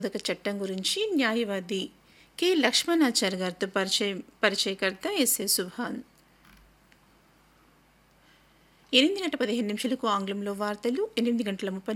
చట్టం గురించి న్యాయవాది కె లక్ష్మణాచార్ గారితో పరిచయకర్త ఎస్ఏ సుభాన్. 8:15 ఆంగ్లంలో వార్తలు, 8:30